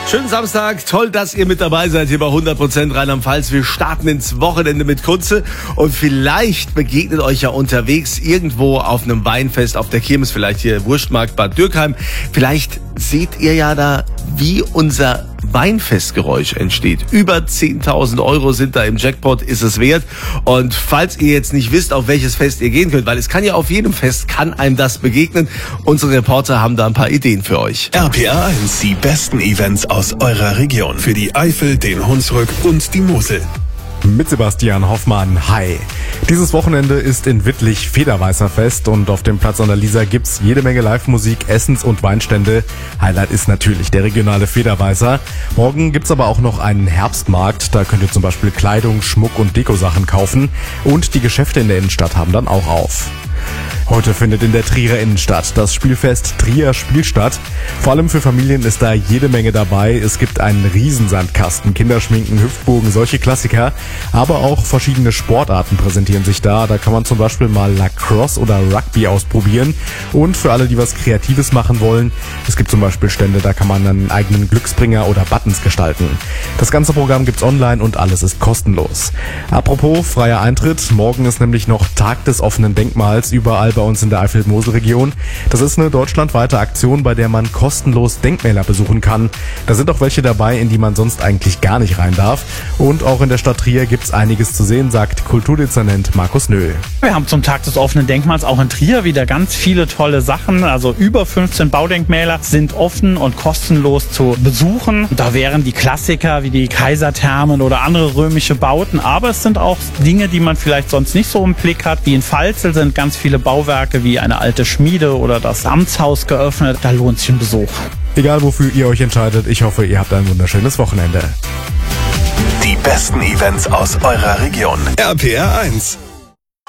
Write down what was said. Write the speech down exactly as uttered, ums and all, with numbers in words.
Schönen Samstag, toll, dass ihr mit dabei seid hier bei hundert Prozent Rheinland-Pfalz. Wir starten ins Wochenende mit Kunze und vielleicht begegnet euch ja unterwegs irgendwo auf einem Weinfest, auf der Kirmes, vielleicht hier Wurstmarkt Bad Dürkheim. Vielleicht seht ihr ja da, wie unser Weinfestgeräusch entsteht. Über zehntausend Euro sind da im Jackpot, ist es wert. Und falls ihr jetzt nicht wisst, auf welches Fest ihr gehen könnt, weil es kann ja auf jedem Fest, kann einem das begegnen. Unsere Reporter haben da ein paar Ideen für euch. R P R eins, die besten Events aus eurer Region. Für die Eifel, den Hunsrück und die Mosel. Mit Sebastian Hoffmann. Hi. Dieses Wochenende ist in Wittlich Federweißerfest und auf dem Platz an der Liesa gibt's jede Menge Live-Musik, Essens- und Weinstände. Highlight ist natürlich der regionale Federweißer. Morgen gibt's aber auch noch einen Herbstmarkt. Da könnt ihr zum Beispiel Kleidung, Schmuck und Dekosachen kaufen. Und die Geschäfte in der Innenstadt haben dann auch auf. Heute findet in der Trierer Innenstadt das Spielfest Trier Spielstatt. Vor allem für Familien ist da jede Menge dabei. Es gibt einen Riesensandkasten, Kinderschminken, Hüpfbogen, solche Klassiker. Aber auch verschiedene Sportarten präsentieren sich da. Da kann man zum Beispiel mal Lacrosse oder Rugby ausprobieren. Und für alle, die was Kreatives machen wollen, es gibt zum Beispiel Stände, da kann man einen eigenen Glücksbringer oder Buttons gestalten. Das ganze Programm gibt's online und alles ist kostenlos. Apropos freier Eintritt, morgen ist nämlich noch Tag des offenen Denkmals überall bei uns in der Eifel-Mosel-Region. Das ist eine deutschlandweite Aktion, bei der man kostenlos Denkmäler besuchen kann. Da sind auch welche dabei, in die man sonst eigentlich gar nicht rein darf. Und auch in der Stadt Trier gibt's einiges zu sehen, sagt Kulturdezernent Markus Nöhl. Wir haben zum Tag des offenen Denkmals auch in Trier wieder ganz viele tolle Sachen. Also über fünfzehn Baudenkmäler sind offen und kostenlos zu besuchen. Da wären die Klassiker wie die Kaiserthermen oder andere römische Bauten. Aber es sind auch Dinge, die man vielleicht sonst nicht so im Blick hat. Wie in Pfalzel sind ganz viele Bauwerke wie eine alte Schmiede oder das Amtshaus geöffnet. Da lohnt sich ein Besuch. Egal wofür ihr euch entscheidet, ich hoffe, ihr habt ein wunderschönes Wochenende. Die besten Events aus eurer Region. R P R eins.